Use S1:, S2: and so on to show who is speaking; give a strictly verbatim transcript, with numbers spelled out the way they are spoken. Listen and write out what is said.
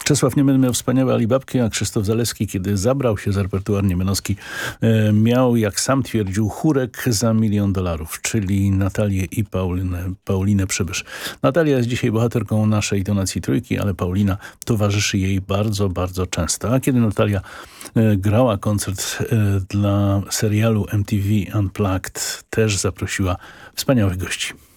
S1: Czesław Niemen miał wspaniałe alibabki, a Krzysztof Zalewski, kiedy zabrał się za repertuar niemenowski, e, miał, jak sam twierdził, chórek za milion dolarów, czyli Natalię i Paulinę, Paulinę Przybysz. Natalia jest dzisiaj bohaterką naszej tonacji trójki, ale Paulina towarzyszy jej bardzo, bardzo często. A kiedy Natalia e, grała koncert e, dla serialu M T V Unplugged, też zaprosiła wspaniałych gości.